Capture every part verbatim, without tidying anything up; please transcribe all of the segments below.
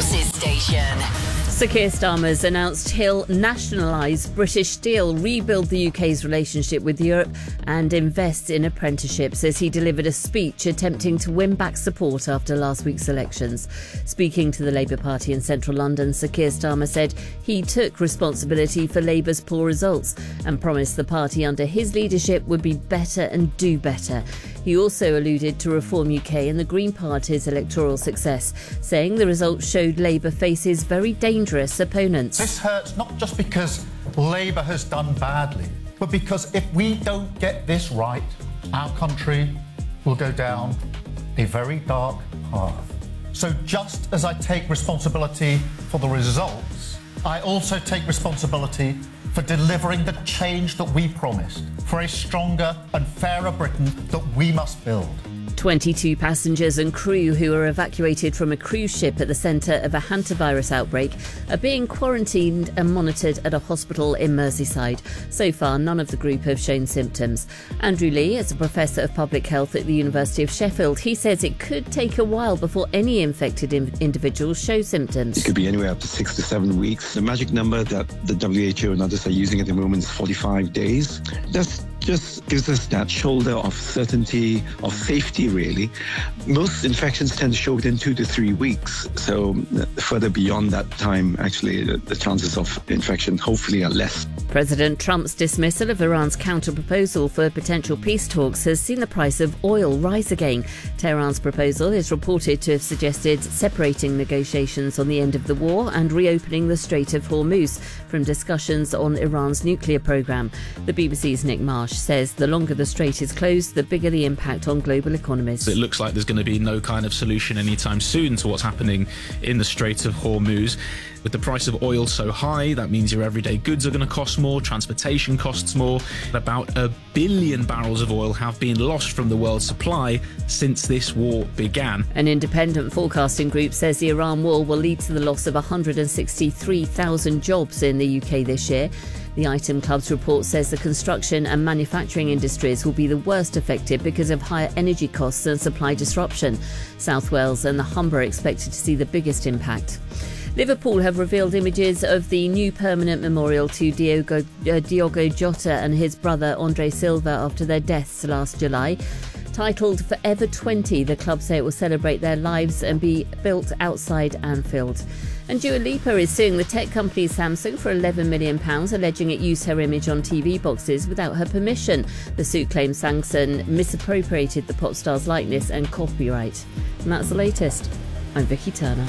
Forces Station. Sir Keir Starmer's announced he'll nationalise British Steel, rebuild the U K's relationship with Europe and invest in apprenticeships as he delivered a speech attempting to win back support after last week's elections. Speaking to the Labour Party in central London, Sir Keir Starmer said he took responsibility for Labour's poor results and promised the party under his leadership would be better and do better. He also alluded to Reform U K and the Green Party's electoral success, saying the results showed Labour faces very dangerous opponents. This hurts not just because Labour has done badly, but because if we don't get this right, our country will go down a very dark path. So just as I take responsibility for the results, I also take responsibility for delivering the change that we promised, for a stronger and fairer Britain that we must build. twenty-two passengers and crew who were evacuated from a cruise ship at the centre of a hantavirus outbreak are being quarantined and monitored at a hospital in Merseyside. So far, none of the group have shown symptoms. Andrew Lee is a professor of public health at the University of Sheffield. He says it could take a while before any infected in- individuals show symptoms. It could be anywhere up to six to seven weeks. The magic number that the W H O and others are using at the moment is forty-five days. That's just gives us that shoulder of certainty, of safety, really. Most infections tend to show within two to three weeks. So further beyond that time, actually, the, the chances of infection hopefully are less. President Trump's dismissal of Iran's counter-proposal for potential peace talks has seen the price of oil rise again. Tehran's proposal is reported to have suggested separating negotiations on the end of the war and reopening the Strait of Hormuz from discussions on Iran's nuclear programme. The B B C's Nick Marsh says the longer the strait is closed, the bigger the impact on global economies. It looks like there's going to be no kind of solution anytime soon to what's happening in the Strait of Hormuz. With the price of oil so high, that means your everyday goods are going to cost more, transportation costs more. About a billion barrels of oil have been lost from the world's supply since this war began. An independent forecasting group says the Iran war will lead to the loss of one hundred sixty-three thousand jobs in the U K this year. The Item Club's report says the construction and manufacturing industries will be the worst affected because of higher energy costs and supply disruption. South Wales and the Humber are expected to see the biggest impact. Liverpool have revealed images of the new permanent memorial to Diogo, uh, Diogo Jota and his brother Andre Silva after their deaths last July. Titled Forever twenty, the club say it will celebrate their lives and be built outside Anfield. And Dua Lipa is suing the tech company Samsung for eleven million pounds, alleging it used her image on T V boxes without her permission. The suit claims Samsung misappropriated the pop star's likeness and copyright. And that's the latest. I'm Vicky Turner.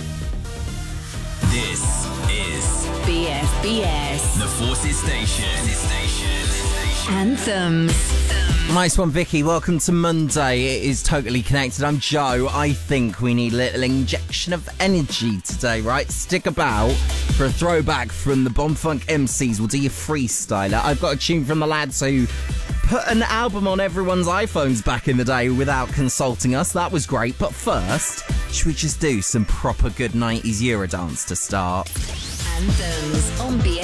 This is B F B S, the Forces Station. Anthems. Nice one, Vicky. Welcome to Monday. It is Totally Connected. I'm Joe. I think we need a little injection of energy today, right? Stick about for a throwback from the Bomb Funk M Cs. We'll do your freestyler. I've got a tune from the lads who put an album on everyone's iPhones back in the day without consulting us. That was great. But first, should we just do some proper good nineties Eurodance to start? Anthems on B